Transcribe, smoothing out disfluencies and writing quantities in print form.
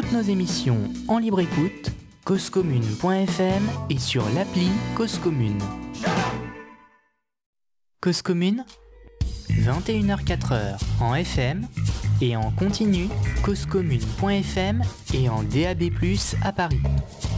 toutes nos émissions en libre écoute, causecommune.fm et sur l'appli Cause Commune. Cause Commune, 21h-4h en FM et en continu causecommune.fm et en DAB+ à Paris.